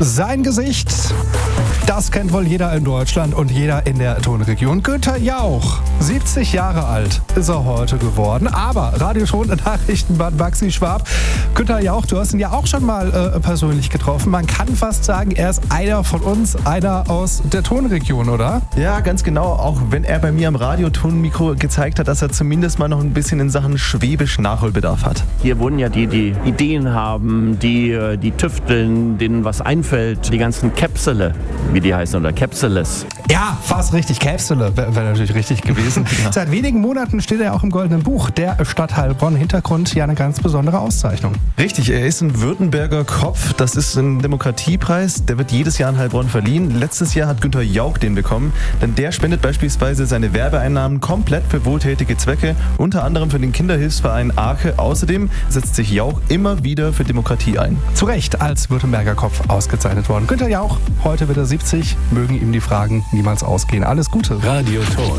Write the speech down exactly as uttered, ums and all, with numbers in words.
Sein Gesicht, das kennt wohl jeder in Deutschland und jeder in der Tonregion. Günther Jauch, siebzig Jahre alt ist er heute geworden. Aber Radioton-Nachrichtenband Maxi Schwab. Günther Jauch, du hast ihn ja auch schon mal äh, persönlich getroffen. Man kann fast sagen, er ist einer von uns, einer aus der Tonregion, oder? Ja, ganz genau. Auch wenn er bei mir am Radiotonmikro gezeigt hat, dass er zumindest mal noch ein bisschen in Sachen Schwäbisch Nachholbedarf hat. Hier wohnen ja die, die Ideen haben, die, die tüfteln, denen was einfällt. Die ganzen Käpsele, wie die heißen, oder Käpseles. Ja, fast richtig. Käpsele wäre wär natürlich richtig gewesen. Ja. Seit wenigen Monaten steht er auch im Goldenen Buch. Der Stadt Heilbronn. Hintergrund ja eine ganz besondere Auszeichnung. Richtig, er ist ein Württemberger Kopf. Das ist ein Demokratiepreis. Der wird jedes Jahr in Heilbronn verliehen. Letztes Jahr hat Günther Jauch den bekommen. Denn der spendet beispielsweise seine Werbeeinnahmen komplett für wohltätige Zwecke. Unter anderem für den Kinderhilfsverein Arche. Außerdem setzt sich Jauch immer wieder für Demokratie ein. Zu Recht als Württemberger Kopf ausgezeichnet worden. Günther Jauch, heute wird er siebzig. Mögen ihm die Fragen niemals ausgehen. Alles Gute. Radioton.